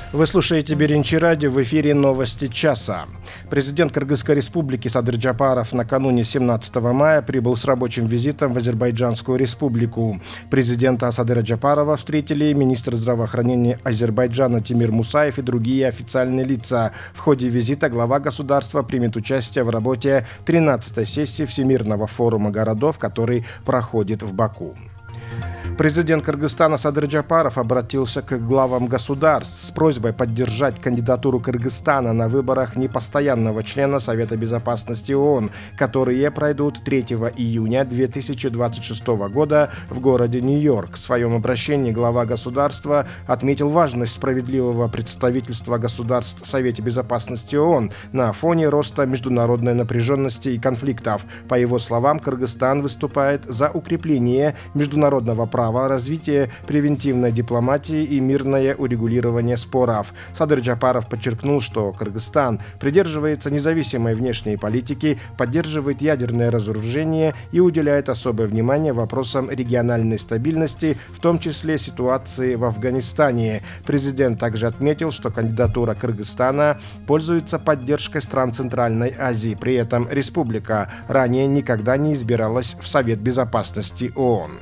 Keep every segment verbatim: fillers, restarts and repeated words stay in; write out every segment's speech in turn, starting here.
Вы слушаете Беренчи радио, в эфире новости часа. Президент Кыргызской республики Садыр Джапаров накануне семнадцатого мая прибыл с рабочим визитом в Азербайджанскую республику. Президента Садыра Джапарова встретили министр здравоохранения Азербайджана Тимир Мусаев и другие официальные лица. В ходе визита глава государства примет участие в работе тринадцатой сессии Всемирного форума городов, который проходит в Баку. Президент Кыргызстана Садыр Джапаров обратился к главам государств с просьбой поддержать кандидатуру Кыргызстана на выборах непостоянного члена Совета Безопасности ООН, которые пройдут третьего июня две тысячи двадцать шестого года в городе Нью-Йорк. В своем обращении глава государства отметил важность справедливого представительства государств в Совете Безопасности ООН на фоне роста международной напряженности и конфликтов. По его словам, Кыргызстан выступает за укрепление международного права, развитие превентивной дипломатии и мирное урегулирование споров. Садыр Джапаров подчеркнул, что Кыргызстан придерживается независимой внешней политики, поддерживает ядерное разоружение и уделяет особое внимание вопросам региональной стабильности, в том числе ситуации в Афганистане. Президент также отметил, что кандидатура Кыргызстана пользуется поддержкой стран Центральной Азии. При этом республика ранее никогда не избиралась в Совет Безопасности ООН.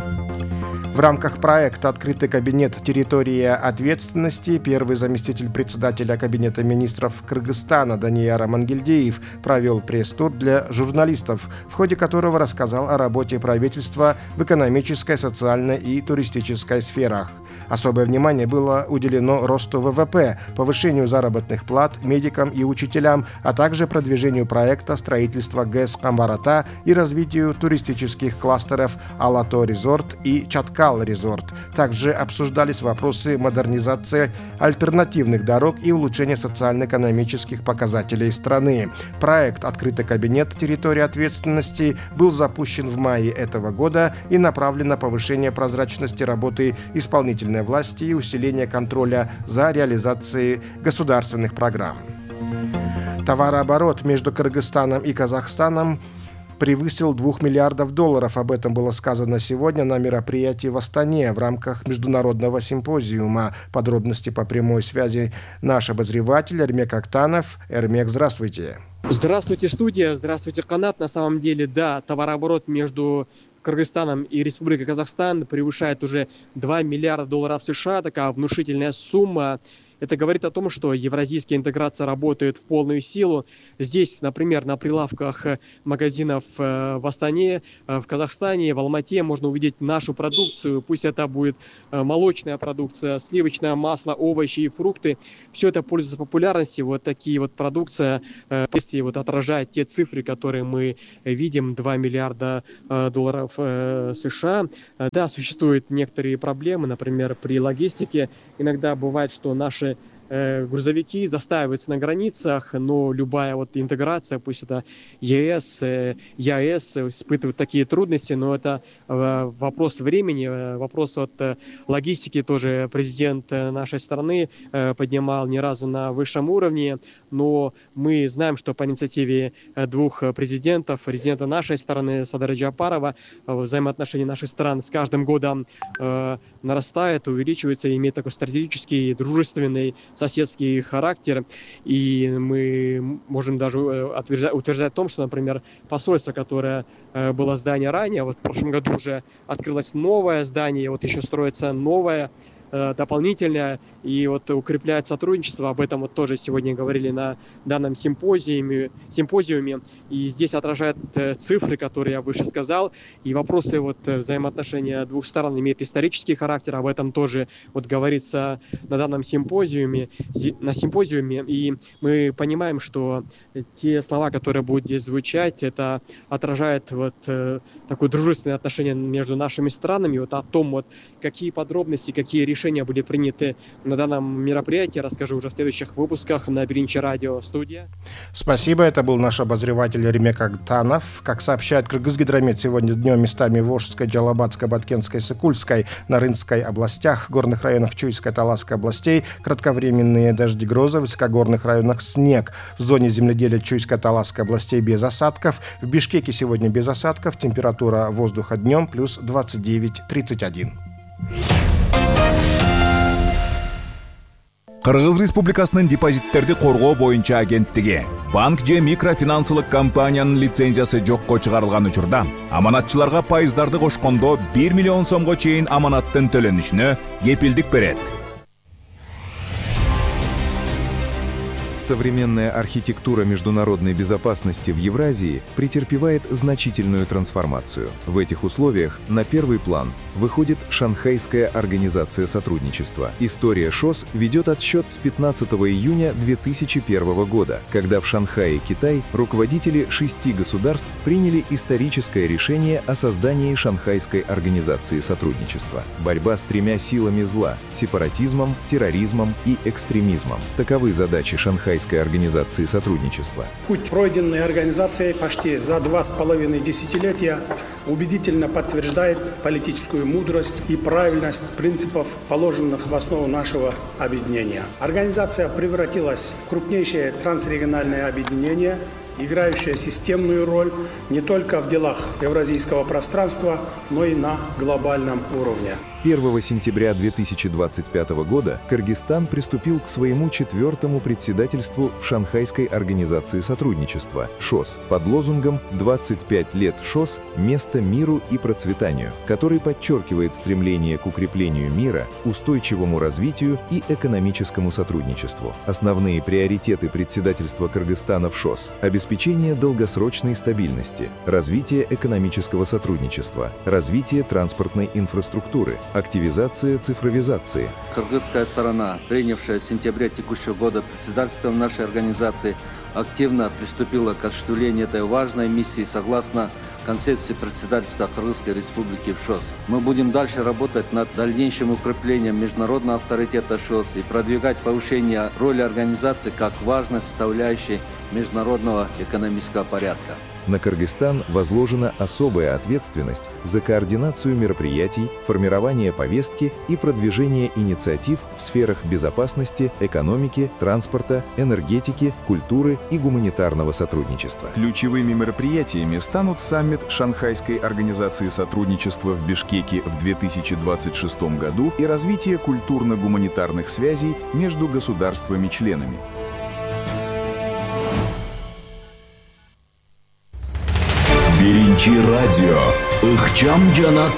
В рамках проекта «Открытый кабинет. Территория ответственности» первый заместитель председателя Кабинета министров Кыргызстана Данияр Амангельдиев провел пресс-тур для журналистов, в ходе которого рассказал о работе правительства в экономической, социальной и туристической сферах. Особое внимание было уделено росту ВВП, повышению заработных плат медикам и учителям, а также продвижению проекта строительства ГЭС Камбарата и развитию туристических кластеров Алато-резорт и Чаткал-резорт. Также обсуждались вопросы модернизации альтернативных дорог и улучшения социально-экономических показателей страны. Проект «Открытый кабинет. Территория ответственности» был запущен в мае этого года и направлен на повышение прозрачности работы исполнительной власти и усиление контроля за реализацией государственных программ. Товарооборот между Кыргызстаном и Казахстаном превысил двух миллиардов долларов. Об этом было сказано сегодня на мероприятии в Астане в рамках международного симпозиума. Подробности по прямой связи наш обозреватель Эрмек Актанов. Эрмек, здравствуйте. Здравствуйте, студия. Здравствуйте, Канат. На самом деле, да, товарооборот между Кыргызстаном и Республикой Казахстан превышает уже два миллиарда долларов США. Такая внушительная сумма. Это говорит о том, что евразийская интеграция работает в полную силу. Здесь, например, на прилавках магазинов в Астане, в Казахстане, в Алмате можно увидеть нашу продукцию. Пусть это будет молочная продукция, сливочное масло, овощи и фрукты. Все это пользуется популярностью. Вот такие вот продукция вот отражает те цифры, которые мы видим, два миллиарда долларов США. Да, существуют некоторые проблемы, например, при логистике. Иногда бывает, что наши грузовики застаиваются на границах, но любая вот интеграция, пусть это ЕС, ЕАЭС, испытывают такие трудности, но это вопрос времени, вопрос вот логистики тоже президент нашей страны поднимал не разу на высшем уровне, но мы знаем, что по инициативе двух президентов, президента нашей страны Садыра Джапарова, взаимоотношения наших стран с каждым годом нарастает, увеличивается, имеет такой стратегический, дружественный, соседский характер, и мы можем даже утверждать, утверждать о том, что, например, посольство, которое было здание ранее, вот в прошлом году уже открылось новое здание, вот еще строится новое, дополнительное, и вот укрепляет сотрудничество. Об этом вот тоже сегодня говорили на данном симпозиуме, симпозиуме. И здесь отражают цифры, которые я выше сказал, и вопросы вот взаимоотношения двух сторон имеют исторический характер. Об этом тоже вот говорится на данном симпозиуме, на симпозиуме. И мы понимаем, что те слова, которые будут здесь звучать, это отражает вот такое дружественное отношение между нашими странами. Вот о том, вот какие подробности, какие решения были приняты на данном мероприятии, расскажу уже в следующих выпусках на Беренчи радио. Студия. Спасибо. Это был наш обозреватель Эрмек Актанов. Как сообщает Кыргызгидромет, сегодня днем местами в Волжской, Джалабатской, Баткенской, Сыкульской, Нарынской областях, горных районах Чуйской, Таласской областей кратковременные дожди, грозы, в высокогорных районах снег. В зоне земледелия Чуйской, Таласской областей без осадков. В Бишкеке сегодня без осадков. Температура воздуха днем плюс двадцать девять тридцать один. Кыргыз Республикасынын депозиттерди коргоо боюнча агенттиги банк же микрофинансылык компаниянын лицензиясы жокко чыгарылган учурда аманатчыларга пайыздарды кошкондо бир миллион сомго чейин аманаттын төлөнүшүнө кепилдик берет. Современная архитектура международной безопасности в Евразии претерпевает значительную трансформацию. В этих условиях на первый план выходит Шанхайская организация сотрудничества. История ШОС ведет отсчет с пятнадцатого июня две тысячи первого года, когда в Шанхае, Китай, руководители шести государств приняли историческое решение о создании Шанхайской организации сотрудничества. Борьба с тремя силами зла – сепаратизмом, терроризмом и экстремизмом. Таковы задачи Шанхайской организации сотрудничества. Путь, пройденный организацией почти за два с половиной десятилетия, убедительно подтверждает политическую мудрость и правильность принципов, положенных в основу нашего объединения. Организация превратилась в крупнейшее трансрегиональное объединение, играющее системную роль не только в делах евразийского пространства, но и на глобальном уровне. первого сентября две тысячи двадцать пятого года Кыргызстан приступил к своему четвертому председательству в Шанхайской организации сотрудничества ШОС под лозунгом «двадцать пять лет ШОС. Место миру и процветанию», который подчеркивает стремление к укреплению мира, устойчивому развитию и экономическому сотрудничеству. Основные приоритеты председательства Кыргызстана в ШОС – обеспечение долгосрочной стабильности, развитие экономического сотрудничества, развитие транспортной инфраструктуры, активизация цифровизации. Кыргызская сторона, принявшая в сентябре текущего года председательство нашей организации, активно приступила к осуществлению этой важной миссии согласно концепции председательства Кыргызской Республики в ШОС. Мы будем дальше работать над дальнейшим укреплением международного авторитета ШОС и продвигать повышение роли организации как важной составляющей международного экономического порядка. На Кыргызстан возложена особая ответственность за координацию мероприятий, формирование повестки и продвижение инициатив в сферах безопасности, экономики, транспорта, энергетики, культуры и гуманитарного сотрудничества. Ключевыми мероприятиями станут саммит Шанхайской организации сотрудничества в Бишкеке в две тысячи двадцать шестом году и развитие культурно-гуманитарных связей между государствами-членами. Биринчи радио. Ыкчам жана